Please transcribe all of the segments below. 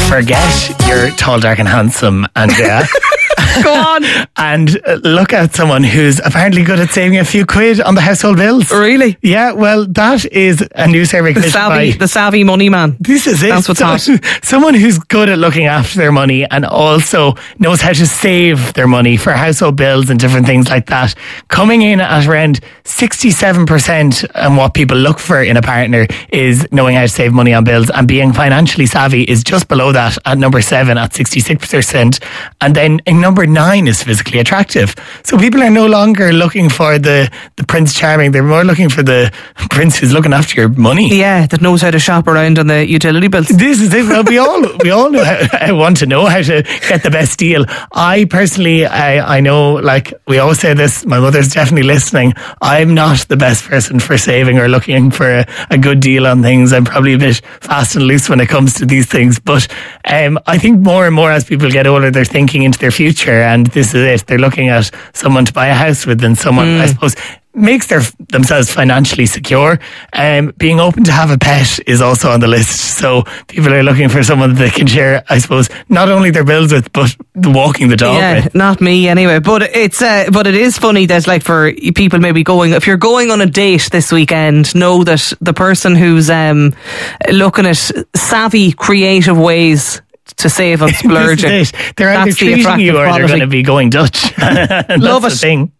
Forget you're tall, dark and handsome, Andrea. Go on. And look at someone who's apparently good at saving a few quid on the household bills. Really? Yeah, well, that is a new survey. The savvy money man. This is it. That's what's hot. Someone who's good at looking after their money and also knows how to save their money for household bills and different things like that. Coming in at around 67%, and what people look for in a partner is knowing how to save money on bills, and being financially savvy is just below that at number 7 at 66%. And then in number 9 is physically attractive. So people are no longer looking for the Prince Charming. They're more looking for the prince who's looking after your money. Yeah, that knows how to shop around on the utility bills. This is it. Well, we all know I want to know how to get the best deal. I personally, I know, like we always say this, my mother's definitely listening. I'm not the best person for saving or looking for a good deal on things. I'm probably a bit fast and loose when it comes to these things. But I think more and more as people get older, they're thinking into their future, and this is it. They're looking at someone to buy a house with, and someone, I suppose, makes themselves financially secure. Being open to have a pet is also on the list. So people are looking for someone that they can share, I suppose, not only their bills with, but walking the dog with. Not me anyway. But it is funny that, like, for people maybe if you're going on a date this weekend, know that the person who's looking at savvy, creative ways to save on splurging, they're either treating you or they're going to be going Dutch. And Love that's it. the thing.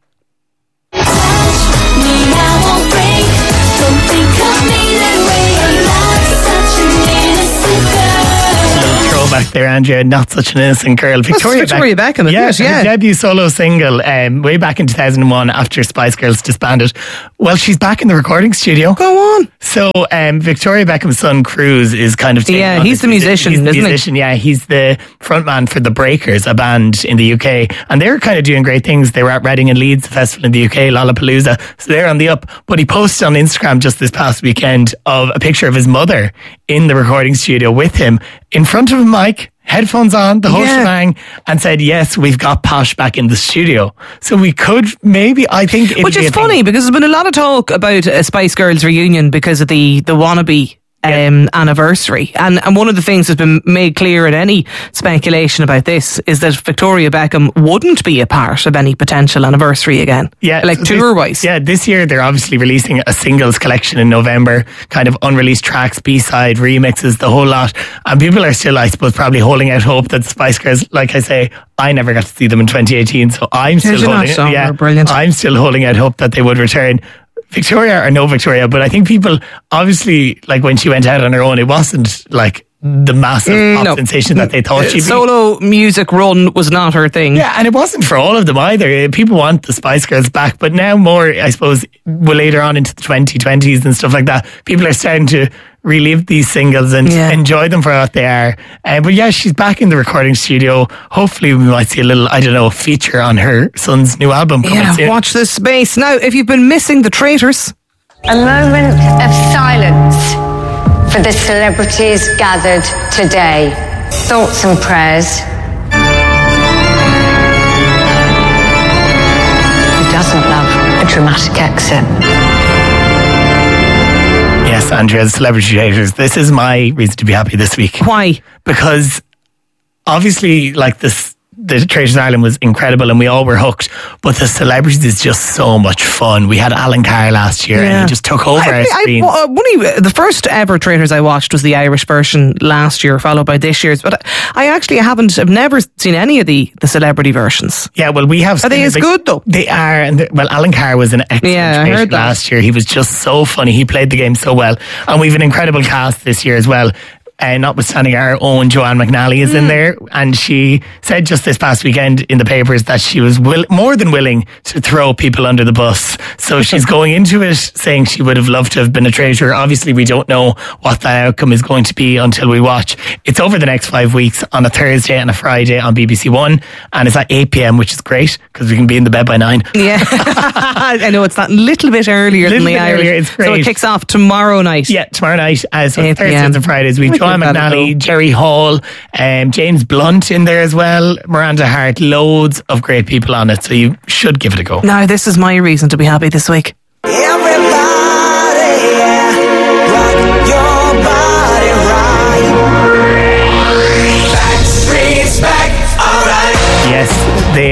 Throwback there, Andrea. Not such an innocent girl. Victoria Beckham, yeah, isn't it? her debut solo single way back in 2001 after Spice Girls disbanded. Well, she's back in the recording studio. Go on. So Victoria Beckham's son Cruz is kind of taking on he's the musician, he's the isn't musician, he? Yeah, he's the frontman for The Breakers, a band in the UK, and they're kind of doing great things. They were at Reading and Leeds, the festival in the UK, Lollapalooza, so they're on the up. But he posted on Instagram just this past weekend of a picture of his mother in the recording studio with him in front of a mic, headphones on, the whole shebang, and said, yes, we've got Posh back in the studio. So we could maybe, I think... Which is funny, because there's been a lot of talk about a Spice Girls reunion because of the Wannabe anniversary. And one of the things that's been made clear in any speculation about this is that Victoria Beckham wouldn't be a part of any potential anniversary again. Yeah. Like tour-wise. Yeah, this year they're obviously releasing a singles collection in November, kind of unreleased tracks, B-side, remixes, the whole lot. And people are still, I suppose, probably holding out hope that Spice Girls, like I say, I never got to see them in 2018, so I'm still holding out hope that they would return. Victoria or no Victoria, but I think people, obviously, like when she went out on her own, it wasn't like the massive pop sensation that they thought she'd be. Solo music run was not her thing. Yeah, and it wasn't for all of them either. People want the Spice Girls back, but now more, I suppose, later on into the 2020s and stuff like that, people are starting to relive these singles and enjoy them for what they are. But yeah, she's back in the recording studio. Hopefully we might see a little, I don't know, feature on her son's new album coming soon. Watch this space. Now, if you've been missing the Traitors... A moment of silence for the celebrities gathered today. Thoughts and prayers. Who doesn't love a dramatic exit? Yes, Andrea, the Celebrity Traitors. This is my reason to be happy this week. Why? Because obviously, like the Traitors Ireland was incredible and we all were hooked, but the celebrities is just so much fun. We had Alan Carr last year and he just took over our screen. The first ever Traitors I watched was the Irish version last year, followed by this year's, but I've never seen any of the celebrity versions. Yeah, well, we have. Are they as good though? They are. And well, Alan Carr was an excellent Traitor last year. He was just so funny. He played the game so well. And we've an incredible cast this year as well. Notwithstanding our own Joanne McNally is in there, and she said just this past weekend in the papers that she was more than willing to throw people under the bus. So she's going into it saying she would have loved to have been a traitor. Obviously we don't know what that outcome is going to be until we watch. It's over the next 5 weeks on a Thursday and a Friday on BBC One, and it's at 8 p.m, which is great because we can be in the bed by 9. Yeah. I know it's that little bit earlier than the Irish. It's great. So it kicks off tomorrow night. Yeah, tomorrow night. So Thursdays and Fridays. We've Joanne McNally, Jerry Hall, James Blunt in there as well, Miranda Hart, loads of great people on it, so you should give it a go. Now, this is my reason to be happy this week. Everybody, rock your body right.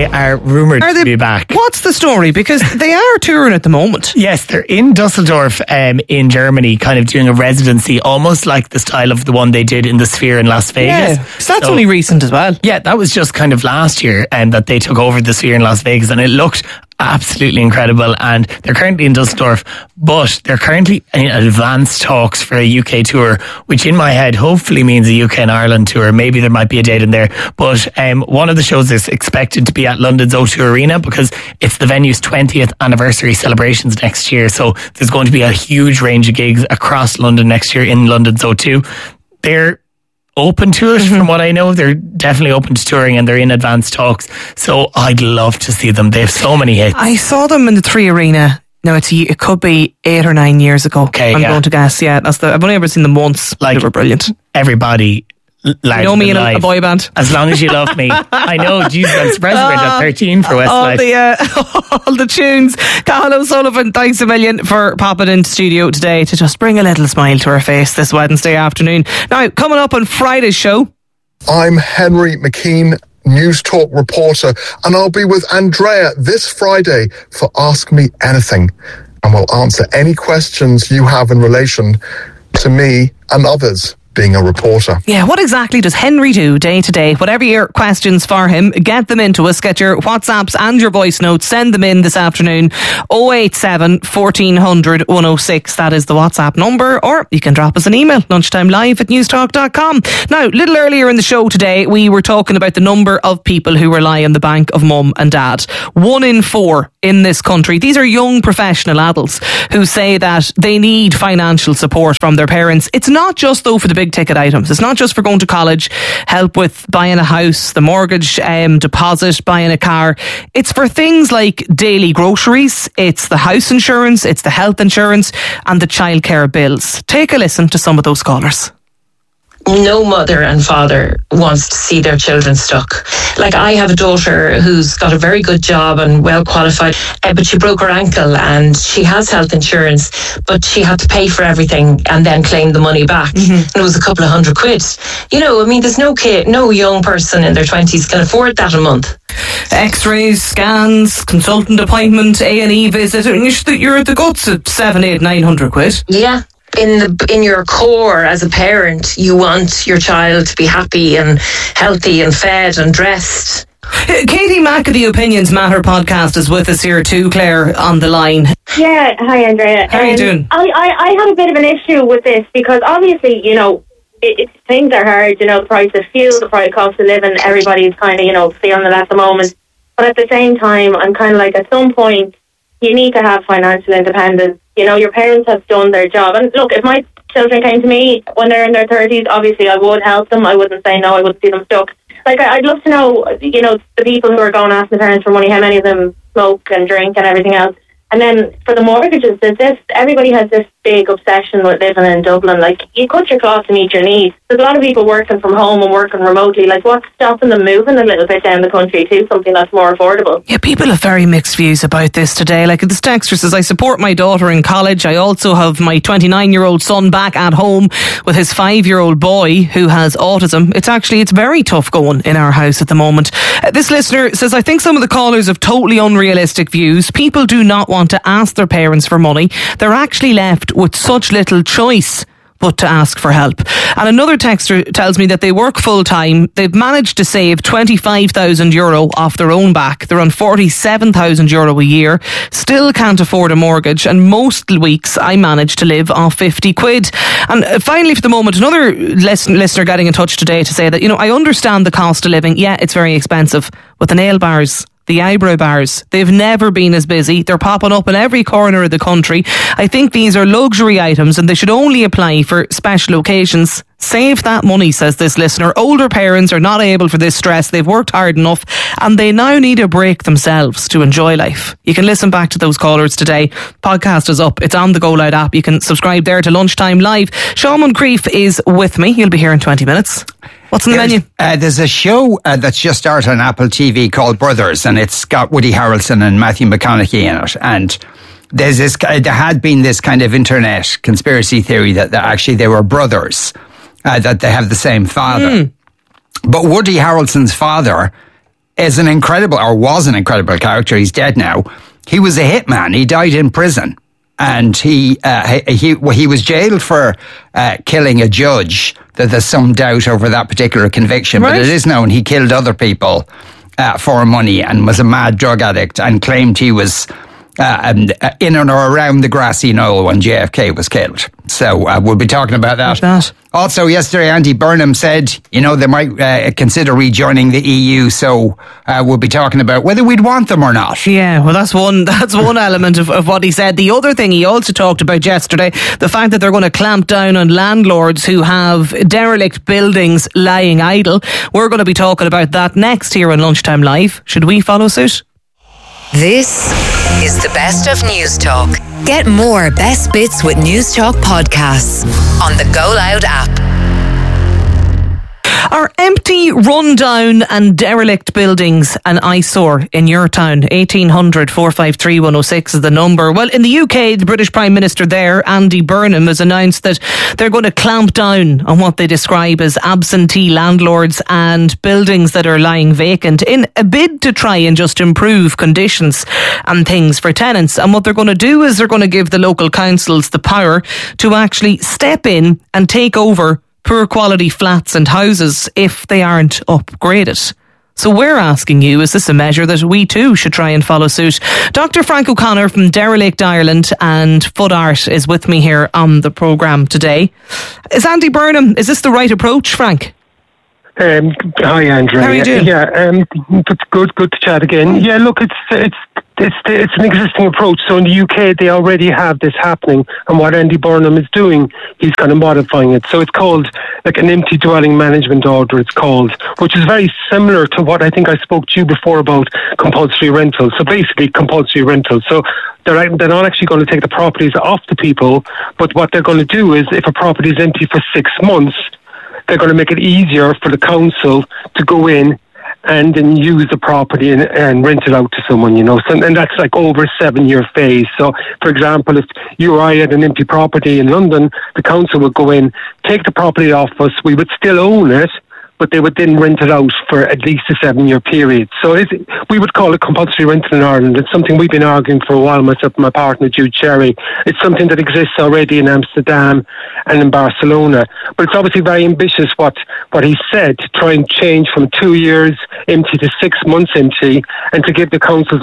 They are rumoured to be back. What's the story? Because they are touring at the moment. Yes, they're in Dusseldorf in Germany, kind of doing a residency, almost like the style of the one they did in the Sphere in Las Vegas. Yeah, so that's only recent as well. Yeah, that was just kind of last year that they took over the Sphere in Las Vegas, and it looked absolutely incredible. And they're currently in Dusseldorf, but they're currently in advanced talks for a UK tour, which in my head hopefully means a UK and Ireland tour. Maybe there might be a date in there, but one of the shows is expected to be at London's O2 Arena because it's the venue's 20th anniversary celebrations next year. So there's going to be a huge range of gigs across London next year in London's O2. They're open to it, from what I know. They're definitely open to touring, and they're in advanced talks. So I'd love to see them. They have so many hits. I saw them in the 3 Arena. No, it could be 8 or 9 years ago. Okay, I'm going to guess. Yeah, I've only ever seen them once. They were brilliant. Everybody. You know me in a boy band. As long as you love me. I know, Jesus, I'm surprised we're at 13 for Westlife. All the tunes. Cathal O'Sullivan, thanks a million for popping into studio today to just bring a little smile to our face this Wednesday afternoon. Now, coming up on Friday's show. I'm Henry McKean, News Talk reporter, and I'll be with Andrea this Friday for Ask Me Anything, and we'll answer any questions you have in relation to me and others being a reporter. Yeah, what exactly does Henry do day to day? Whatever your questions for him, get them into us. Get your WhatsApps and your voice notes. Send them in this afternoon. 087 1400 106. That is the WhatsApp number. Or you can drop us an email. lunchtimelive@newstalk.com. Now, a little earlier in the show today, we were talking about the number of people who rely on the bank of mum and dad. 1 in 4 in this country. These are young professional adults who say that they need financial support from their parents. It's not just though for the big ticket items. It's not just for going to college, help with buying a house, the mortgage deposit, buying a car. It's for things like daily groceries, it's the house insurance, it's the health insurance and the childcare bills. Take a listen to some of those callers. No mother and father wants to see their children stuck. Like, I have a daughter who's got a very good job and well qualified, but she broke her ankle and she has health insurance, but she had to pay for everything and then claim the money back. And it was a couple of £100. You know, I mean, there's no young person in their 20s can afford that a month. X-rays, scans, consultant appointment, A&E visit, and you're at the guts at 700, 800, 900 quid. Yeah. In your core as a parent, you want your child to be happy and healthy and fed and dressed. Katie Mack of the Opinions Matter podcast is with us here too, Claire, on the line. Yeah, hi Andrea. How are you doing? I have a bit of an issue with this because obviously, you know, things are hard, you know, the price of fuel, the price of cost of living, everybody's kind of, you know, feeling it at the moment. But at the same time, I'm kind of like, at some point, you need to have financial independence. You know, your parents have done their job. And look, if my children came to me when they're in their 30s, obviously I would help them. I wouldn't say no, I wouldn't see them stuck. Like, I'd love to know, you know, the people who are going asking the parents for money, how many of them smoke and drink and everything else. And then for the mortgages, everybody has this big obsession with living in Dublin. Like, you cut your cloth to meet your needs. There's a lot of people working from home and working remotely. Like, what's stopping them moving a little bit down the country to something that's more affordable? Yeah, people have very mixed views about this today. Like, this texter says, I support my daughter in college. I also have my 29-year-old son back at home with his 5-year-old boy who has autism. It's very tough going in our house at the moment. This listener says, I think some of the callers have totally unrealistic views. People do not want to ask their parents for money. They're actually left with such little choice but to ask for help. And another texter tells me that they work full time. They've managed to save €25,000 off their own back. They're on €47,000 a year, still can't afford a mortgage, and most weeks I manage to live off 50 quid. And finally, for the moment, another listener getting in touch today to say that, you know, I understand the cost of living. Yeah, it's very expensive, but the nail bars, the eyebrow bars, they've never been as busy. They're popping up in every corner of the country. I think these are luxury items and they should only apply for special occasions. Save that money, says this listener. Older parents are not able for this stress. They've worked hard enough and they now need a break themselves to enjoy life. You can listen back to those callers today. Podcast is up. It's on the Go Loud app. You can subscribe there to Lunchtime Live. Sean Moncrief is with me. He'll be here in 20 minutes. What's on the menu? There's a show that's just started on Apple TV called Brothers, and it's got Woody Harrelson and Matthew McConaughey in it. And there had been this kind of internet conspiracy theory that actually they were brothers, that they have the same father. But Woody Harrelson's father was an incredible character. He's dead now. He was a hitman. He died in prison. And he was jailed for killing a judge. There's some doubt over that particular conviction, right. But it is known he killed other people for money and was a mad drug addict and claimed he was in and around the grassy knoll when JFK was killed. So we'll be talking about that. Also, yesterday, Andy Burnham said, they might consider rejoining the EU. So we'll be talking about whether we'd want them or not. Yeah, well, that's one element of what he said. The other thing he also talked about yesterday, the fact that they're going to clamp down on landlords who have derelict buildings lying idle. We're going to be talking about that next here on Lunchtime Live. Should we follow suit? This is the best of News Talk. Get more best bits with News Talk podcasts on the Go Loud app. Are empty, rundown and derelict buildings an eyesore in your town? 1800 453 106 is the number. Well, in the UK, the British Prime Minister there, Andy Burnham, has announced that they're going to clamp down on what they describe as absentee landlords and buildings that are lying vacant in a bid to try and just improve conditions and things for tenants. And what they're going to do is they're going to give the local councils the power to actually step in and take over poor quality flats and houses if they aren't upgraded. So we're asking you, is this a measure that we too should try and follow suit? Dr. Frank O'Connor from Derelict Ireland and Foot Art is with me here on the programme today. Is Andy Burnham, is this the right approach, Frank? Hi, Andrew. How are you doing? Yeah, good to chat again. Yeah, look, it's an existing approach. So in the UK, they already have this happening, and what Andy Burnham is doing, he's kind of modifying it. So it's called like an empty dwelling management order. It's called, which is very similar to what I think I spoke to you before about compulsory rentals. So basically, compulsory rentals. So they're not actually going to take the properties off the people, but what they're going to do is, if a property is empty for 6 months, they're going to make it easier for the council to go in and then use the property and rent it out to someone, So, and that's like over a 7-year phase. So, for example, if you or I had an empty property in London, the council would go in, take the property off us, we would still own it, but they would then rent it out for at least a 7-year period. So we would call it compulsory rental in Ireland. It's something we've been arguing for a while, myself and my partner, Jude Cherry. It's something that exists already in Amsterdam and in Barcelona. But it's obviously very ambitious what he said, to try and change from 2 years empty to 6 months empty, and to give the councils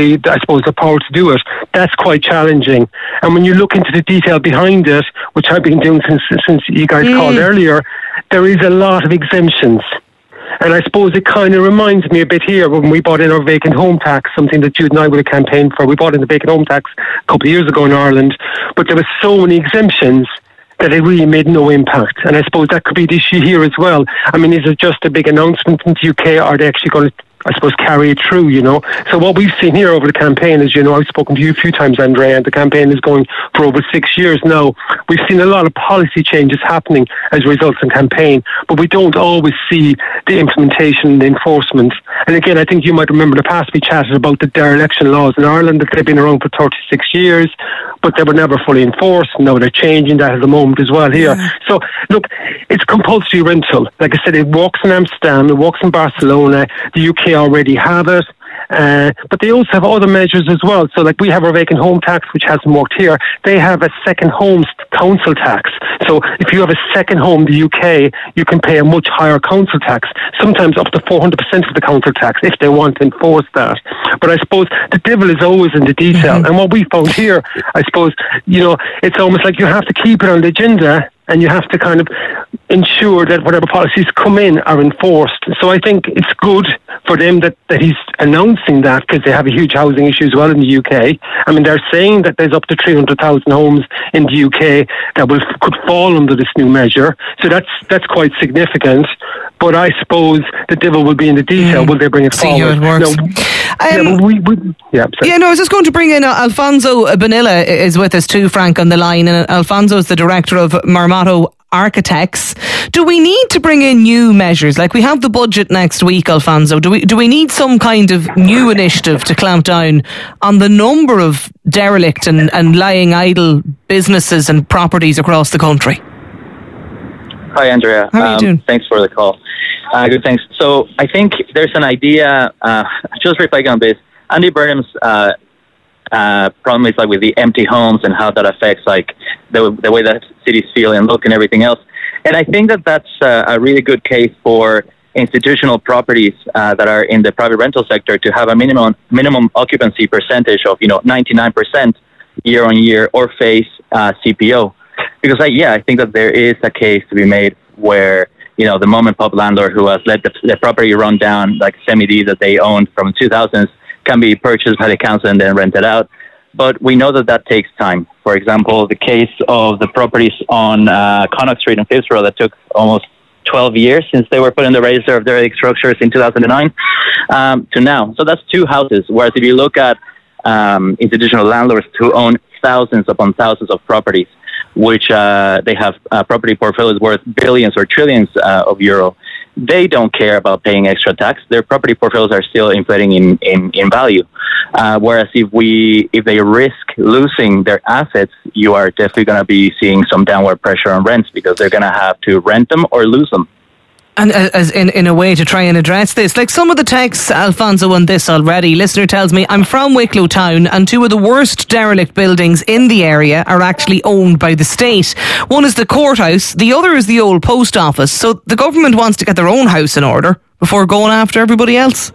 the power to do it. That's quite challenging. And when you look into the detail behind it, which I've been doing since you guys called earlier, there is a lot of exemptions. And I suppose it kind of reminds me a bit here when we bought in our vacant home tax, something that Jude and I would have campaigned for. We bought in the vacant home tax a couple of years ago in Ireland, but there were so many exemptions that it really made no impact. And I suppose that could be the issue here as well. I mean, is it just a big announcement in the UK, or are they actually going to, I suppose, carry it through, So what we've seen here over the campaign is, I've spoken to you a few times, Andrea, and the campaign is going for over 6 years now. We've seen a lot of policy changes happening as a result of the campaign, but we don't always see the implementation and the enforcement. And again, I think you might remember in the past we chatted about the dereliction laws in Ireland, that they've been around for 36 years, but they were never fully enforced. Now they're changing that at the moment as well here. So, look, it's compulsory rental. Like I said, it works in Amsterdam, it works in Barcelona, the UK already have it, but they also have other measures as well. So like we have our vacant home tax, which hasn't worked here. They have a second homes council tax. So if you have a second home in the UK, you can pay a much higher council tax, sometimes up to 400% of the council tax if they want to enforce that. But I suppose the devil is always in the detail. And what we found here, I suppose, it's almost like you have to keep it on the agenda, and you have to kind of ensure that whatever policies come in are enforced. So I think it's good for them that he's announcing that, because they have a huge housing issue as well in the UK. I mean, they're saying that there's up to 300,000 homes in the UK that could fall under this new measure. So that's quite significant. But I suppose the devil will be in the detail. Will they bring it forward? See how it works. I was just going to bring in Alfonso Bonilla is with us too, Frank, on the line. And Alfonso is the director of Marmato Architects. Do we need to bring in new measures? Like we have the budget next week, Alfonso. Do we need some kind of new initiative to clamp down on the number of derelict and lying idle businesses and properties across the country? Hi, Andrea. How are you doing? Thanks for the call. Good, thanks. So I think there's an idea, just reflecting on this, Andy Burnham's problem is like with the empty homes and how that affects like the way that cities feel and look and everything else. And I think that that's a really good case for institutional properties that are in the private rental sector to have a minimum occupancy percentage of 99% year on year or face CPO. Because I think that there is a case to be made where the mom and pop landlord who has let the property run down, like semi-D that they owned from 2000s, can be purchased by the council and then rented out. But we know that takes time. For example, the case of the properties on Connaught Street in Phibsborough that took almost 12 years since they were put in the register of derelict structures in 2009 to now. So that's 2 houses. Whereas if you look at institutional landlords who own thousands upon thousands of properties, which they have property portfolios worth billions or trillions of euro, they don't care about paying extra tax. Their property portfolios are still inflating in value. Whereas if they risk losing their assets, you are definitely going to be seeing some downward pressure on rents because they're going to have to rent them or lose them. And as in a way to try and address this, like some of the texts, Alfonso, on this already. Listener tells me, I'm from Wicklow Town and 2 of the worst derelict buildings in the area are actually owned by the state. One is the courthouse, the other is the old post office. So the government wants to get their own house in order before going after everybody else.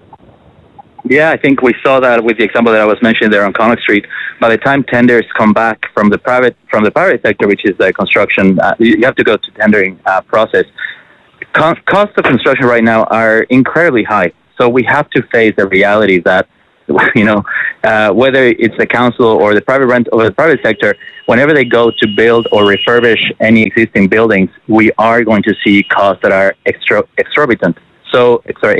Yeah, I think we saw that with the example that I was mentioning there on Connaught Street. By the time tenders come back from the private sector, which is the construction, you have to go to tendering process. Costs of construction right now are incredibly high. So we have to face the reality that, whether it's the council or the private sector, whenever they go to build or refurbish any existing buildings, we are going to see costs that are exorbitant. So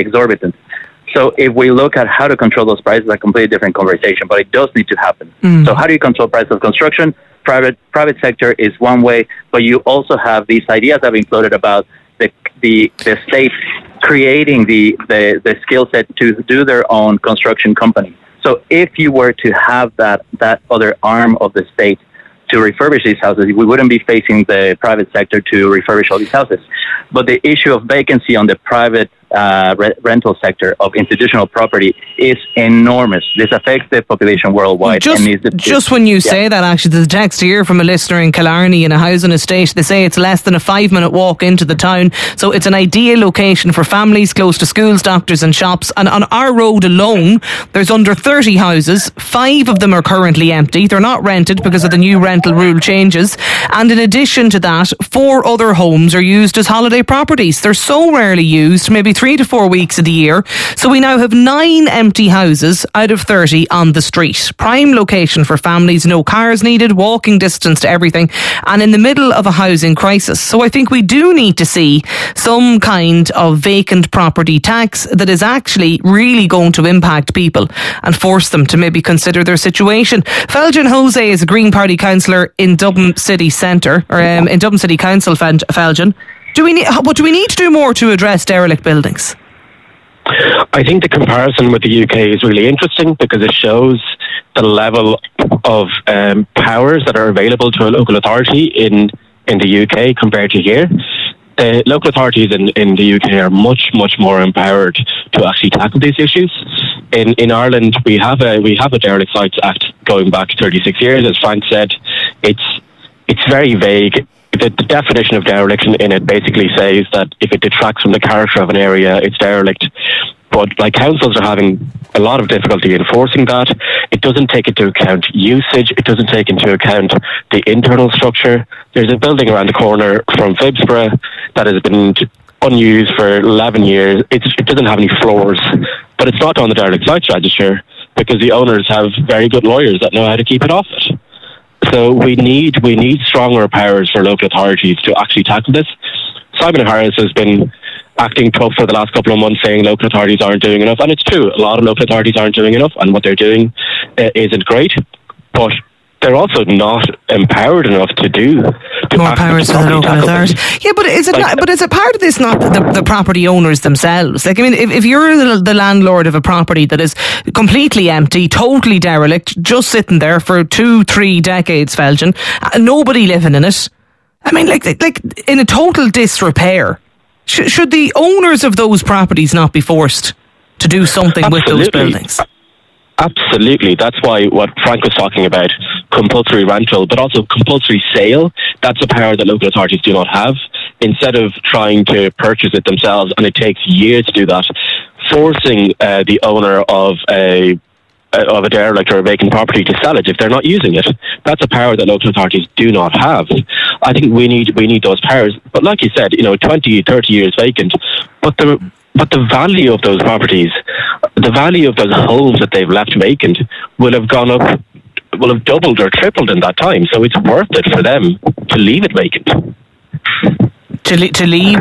if we look at how to control those prices, a completely different conversation, but it does need to happen. So how do you control price of construction? Private sector is one way, but you also have these ideas that have been floated about the state creating the skill set to do their own construction company. So if you were to have that other arm of the state to refurbish these houses, we wouldn't be facing the private sector to refurbish all these houses. But the issue of vacancy on the private rental sector of institutional property is enormous. This affects the population worldwide. Just when you say that, actually, there's a text here from a listener in Killarney in a housing estate. They say it's less than a 5-minute walk into the town, so it's an ideal location for families close to schools, doctors and shops. And on our road alone, there's under 30 houses. 5 of them are currently empty. They're not rented because of the new rental rule changes. And in addition to that, 4 other homes are used as holiday properties. They're so rarely used, maybe 3 to 4 weeks of the year. So we now have 9 empty houses out of 30 on the street. Prime location for families, no cars needed, walking distance to everything, and in the middle of a housing crisis. So I think we do need to see some kind of vacant property tax that is actually really going to impact people and force them to maybe consider their situation. Felgen Jose is a Green Party councillor in Dublin City Centre, or in Dublin City Council, Felgen. Do we need to do more to address derelict buildings? I think the comparison with the UK is really interesting because it shows the level of powers that are available to a local authority in the UK compared to here. The local authorities in the UK are much more empowered to actually tackle these issues. In Ireland, we have a Derelict Sites Act going back 36 years. As Frank said, it's very vague. The definition of dereliction in it basically says that if it detracts from the character of an area, it's derelict. But councils are having a lot of difficulty enforcing that. It doesn't take into account usage. It doesn't take into account the internal structure. There's a building around the corner from Phibsborough that has been unused for 11 years. It doesn't have any floors, but it's not on the derelict sites register because the owners have very good lawyers that know how to keep it off it. So we need stronger powers for local authorities to actually tackle this. Simon Harris has been acting tough for the last couple of months, saying local authorities aren't doing enough, and it's true. A lot of local authorities aren't doing enough, and what they're doing isn't great. But they're also not empowered enough to do more powers for the local authority. Yeah, but is it part of this not the property owners themselves? Like, I mean, if you're the landlord of a property that is completely empty, totally derelict, just sitting there for 2-3 decades, Felgen, nobody living in it, I mean, like in a total disrepair. Should the owners of those properties not be forced to do something with those buildings? Absolutely. That's why what Frank was talking about, compulsory rental, but also compulsory sale, that's a power that local authorities do not have. Instead of trying to purchase it themselves, and it takes years to do that, forcing the owner of a derelict or a vacant property to sell it if they're not using it, that's a power that local authorities do not have. I think we need those powers. But like you said, 20, 30 years vacant, but the value of those properties, the value of those homes that they've left vacant will have gone up, will have doubled or tripled in that time. So it's worth it for them to leave it vacant. To leave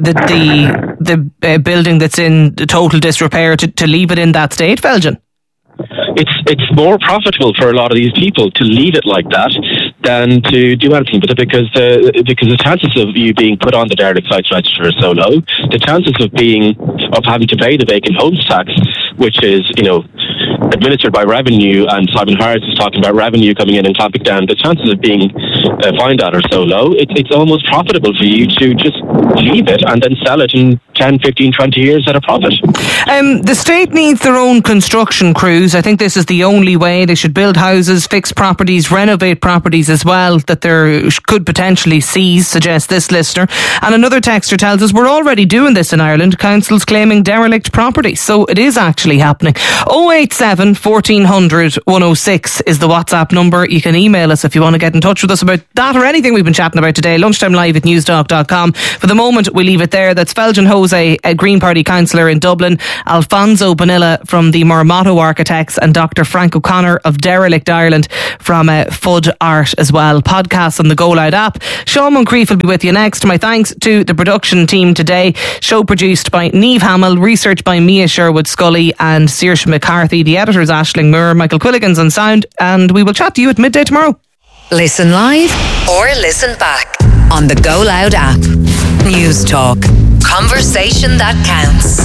the building that's in total disrepair, to leave it in that state, Felgen? It's more profitable for a lot of these people to leave it like that than to do anything with it, because the chances of you being put on the derelict sites register are so low. The chances of having to pay the vacant homes tax, which is administered by revenue, and Simon Harris is talking about revenue coming in and clamping down, the chances of being fined out are so low. It's almost profitable for you to just leave it and then sell it in 10, 15, 20 years at a profit. The state needs their own construction crews. I think this is the only way. They should build houses, fix properties, renovate properties as well that there could potentially seize, suggests this listener. And another texter tells us we're already doing this in Ireland. Councils claiming derelict property. So it is actually happening. 087 1400 106 is the WhatsApp number. You can email us if you want to get in touch with us about that or anything we've been chatting about today. lunchtimelive@newstalk.com. For the moment, we leave it there. That's Felgen Jose, a Green Party councillor in Dublin, Alfonso Bonilla from the Marmotto Architects, and Dr. Frank O'Connor of Derelict Ireland from FUD Art as well. Podcasts on the Go Loud app. Sean Moncrief will be with you next. My thanks to the production team today. Show produced by Niamh Hamill, research by Mia Sherwood-Scully and Saoirse McCarthy. The editor is Aisling Moore. Michael Quilligan's on sound, and we will chat to you at midday tomorrow. Listen live or listen back on the Go Loud app. News Talk. Conversation that counts.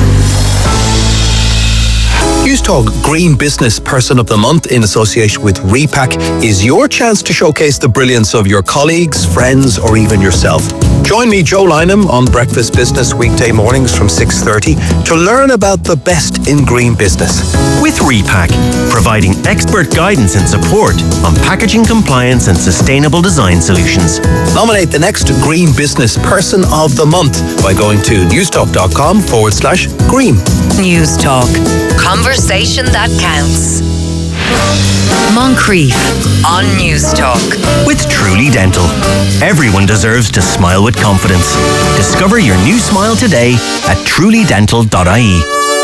News Talk Green Business Person of the Month in association with Repack is your chance to showcase the brilliance of your colleagues, friends, or even yourself. Join me, Joe Lynham, on Breakfast Business weekday mornings from 6:30 to learn about the best in green business. With Repack, providing expert guidance and support on packaging compliance and sustainable design solutions. Nominate the next Green Business Person of the Month by going to newstalk.com/green. News Talk. Conversation that counts. Moncrief on News Talk. With Truly Dental. Everyone deserves to smile with confidence. Discover your new smile today at trulydental.ie.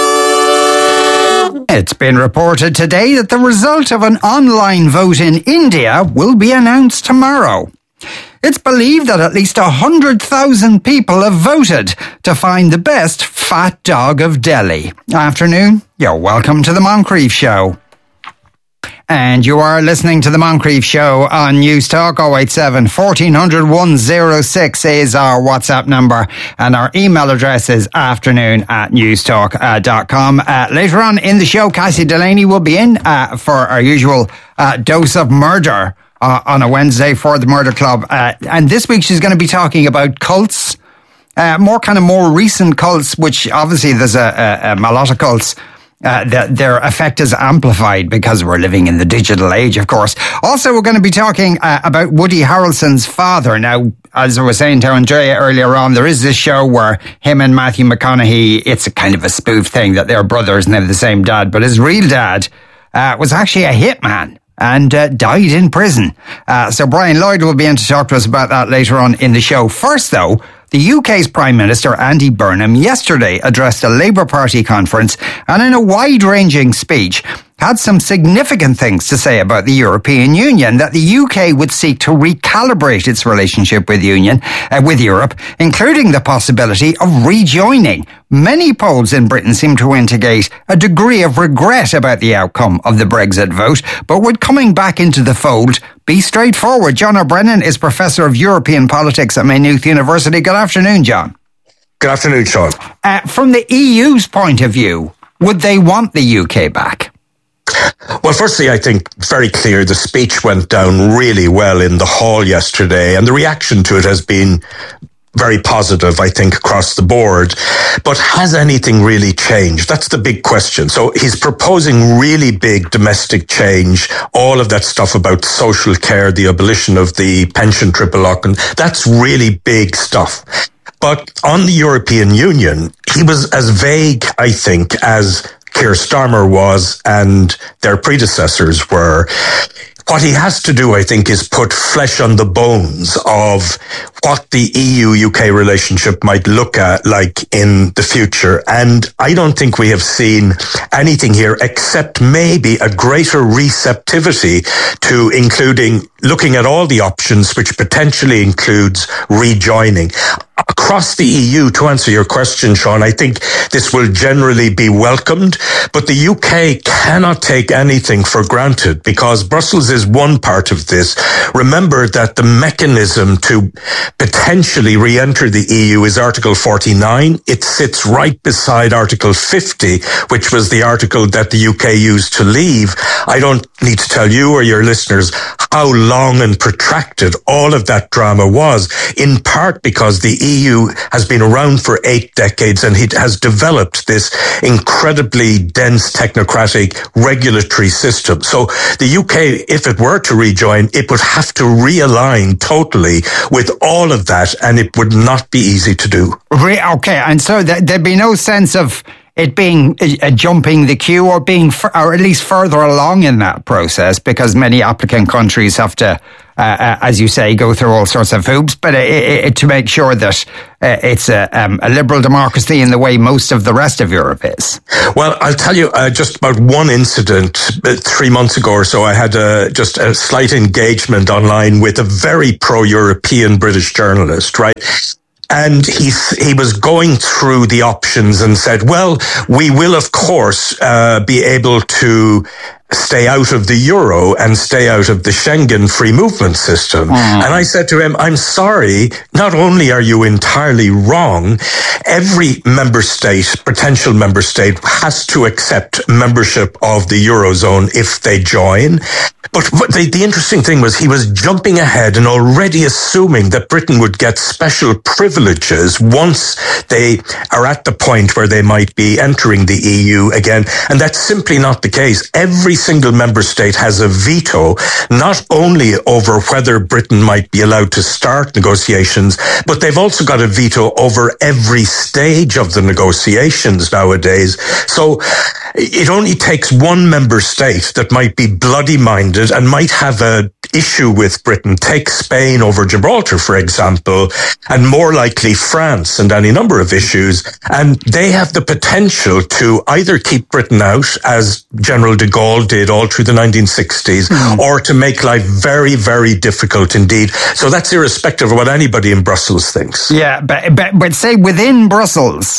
It's been reported today that the result of an online vote in India will be announced tomorrow. It's believed that at least 100,000 people have voted to find the best fat dog of Delhi. Afternoon, you're welcome to the Moncrief Show. And you are listening to the Moncrief Show on News Talk. 087 1400 106 is our WhatsApp number, and our email address is afternoon@newstalk.com. Later on in the show, Cassie Delaney will be in for our usual dose of murder on a Wednesday for the Murder Club. And this week she's going to be talking about cults, more recent cults, which obviously there's a lot of cults. Their effect is amplified because we're living in the digital age, of course. Also, we're going to be talking about Woody Harrelson's father. Now, as I was saying to Andrea earlier on, there is this show where him and Matthew McConaughey, it's a kind of a spoof thing that they're brothers and they have the same dad, but his real dad was actually a hitman and died in prison. So Brian Lloyd will be in to talk to us about that later on in the show. First, though, the UK's Prime Minister, Andy Burnham, yesterday addressed a Labour Party conference and in a wide-ranging speech had some significant things to say about the European Union, that the UK would seek to recalibrate its relationship with Europe, including the possibility of rejoining. Many polls in Britain seem to indicate a degree of regret about the outcome of the Brexit vote, but would coming back into the fold be straightforward? John O'Brennan is Professor of European Politics at Maynooth University. Good afternoon, John. Good afternoon, Sean. From the EU's point of view, would they want the UK back? Well, firstly, I think very clear the speech went down really well in the hall yesterday, and the reaction to it has been very positive, I think, across the board. But has anything really changed? That's the big question. So he's proposing really big domestic change, all of that stuff about social care, the abolition of the pension triple lock, and that's really big stuff. But on the European Union, he was as vague, I think, as Keir Starmer was and their predecessors were. What he has to do, I think, is put flesh on the bones of what the EU-UK relationship might look like in the future. And I don't think we have seen anything here except maybe a greater receptivity to looking at all the options, which potentially includes rejoining. Across the EU, to answer your question, Sean, I think this will generally be welcomed, but the UK cannot take anything for granted because Brussels is one part of this. Remember that the mechanism to potentially re-enter the EU is Article 49. It sits right beside Article 50, which was the article that the UK used to leave. I don't need to tell you or your listeners how long and protracted all of that drama was, in part because the EU has been around for 8 decades and it has developed this incredibly dense technocratic regulatory system. So the UK, if it were to rejoin, it would have to realign totally with all of that, and it would not be easy to do. Okay, and so there'd be no sense of it being jumping the queue or being, or at least further along in that process, because many applicant countries have to, as you say, go through all sorts of hoops, but to make sure that it's a liberal democracy in the way most of the rest of Europe is. Well, I'll tell you just about one incident. 3 months ago or so, I had just a slight engagement online with a very pro-European British journalist, right? And he was going through the options and said, well, we will, of course, be able to stay out of the euro and stay out of the Schengen free movement system. And I said to him, I'm sorry, not only are you entirely wrong, every member state, potential member state, has to accept membership of the Eurozone if they join. But the interesting thing was he was jumping ahead and already assuming that Britain would get special privileges once they are at the point where they might be entering the EU again. And that's simply not the case. Every single member state has a veto, not only over whether Britain might be allowed to start negotiations, but they've also got a veto over every stage of the negotiations nowadays. So it only takes one member state that might be bloody-minded and might have an issue with Britain. Take Spain over Gibraltar, for example, and more likely France and any number of issues. And they have the potential to either keep Britain out, as General de Gaulle did all through the 1960s, or to make life very, very difficult indeed. So that's irrespective of what anybody in Brussels thinks. Yeah, but say within Brussels,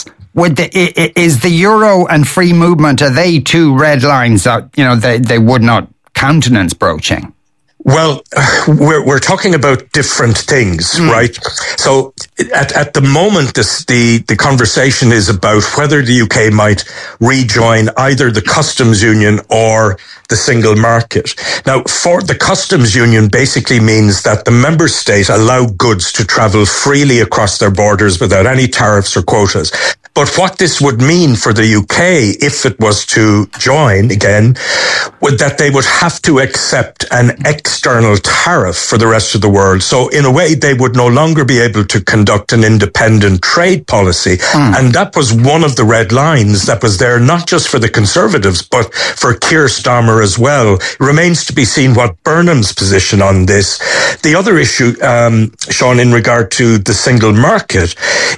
is the euro and free movement, are they two red lines that, they would not countenance broaching? Well, we're talking about different things, right? So at the moment, the conversation is about whether the UK might rejoin either the customs union or the single market. Now, for the customs union basically means that the member state allow goods to travel freely across their borders without any tariffs or quotas. But what this would mean for the UK, if it was to join again, would that they would have to accept an external tariff for the rest of the world. So in a way, they would no longer be able to conduct an independent trade policy. And that was one of the red lines that was there, not just for the Conservatives, but for Keir Starmer as well. It remains to be seen what Burnham's position on this. The other issue, Sean, in regard to the single market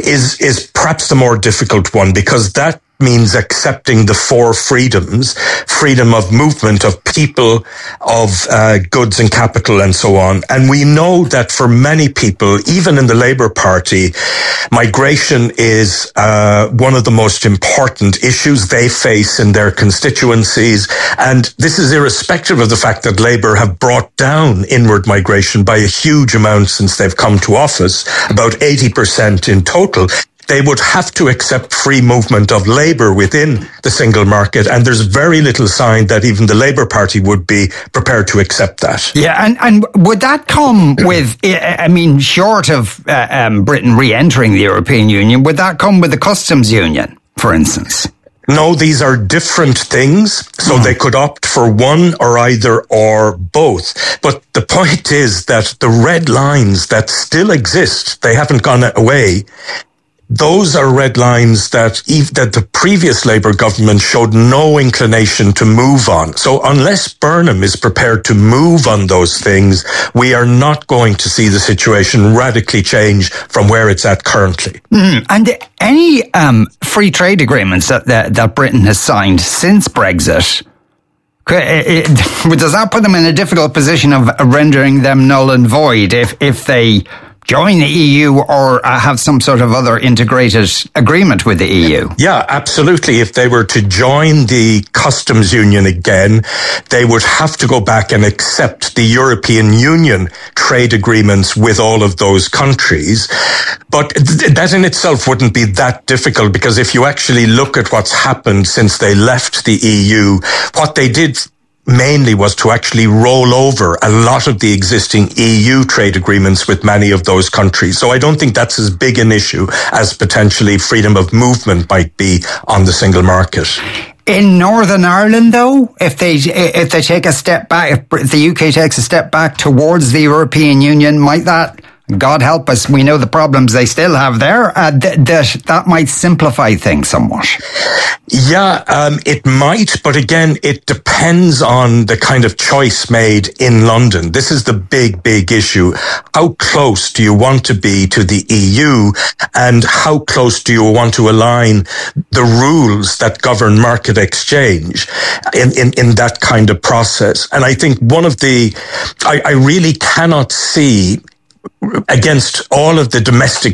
is perhaps the more difficult one, because that means accepting the 4 freedoms: freedom of movement of people, of goods and capital, and so on. And we know that for many people, even in the Labour Party, migration is one of the most important issues they face in their constituencies. And this is irrespective of the fact that Labour have brought down inward migration by a huge amount since they've come to office, about 80% in total. they would have to accept free movement of labour within the single market, and there's very little sign that even the Labour Party would be prepared to accept that. Yeah, and would that come with, I mean, short of Britain re-entering the European Union, would that come with the customs union, for instance? No, these are different things, so they could opt for one or either or both. But the point is that the red lines that still exist, they haven't gone away. Those are red lines that the previous Labour government showed no inclination to move on. So unless Burnham is prepared to move on those things, we are not going to see the situation radically change from where it's at currently. And any free trade agreements that Britain has signed since Brexit, does that put them in a difficult position of rendering them null and void if they join the EU or have some sort of other integrated agreement with the EU? Yeah, absolutely. If they were to join the customs union again, they would have to go back and accept the European Union trade agreements with all of those countries. But that in itself wouldn't be that difficult, because if you actually look at what's happened since they left the EU, what they did mainly was to actually roll over a lot of the existing EU trade agreements with many of those countries. So I don't think that's as big an issue as potentially freedom of movement might be on the single market. In Northern Ireland, though, if they take a step back, if the UK takes a step back towards the European Union, might that, God help us, we know the problems they still have there, that might simplify things somewhat? Yeah, it might, but again, it depends on the kind of choice made in London. This is the big issue. How close do you want to be to the EU, and how close do you want to align the rules that govern market exchange in that kind of process? And I think I really cannot see, against all of the domestic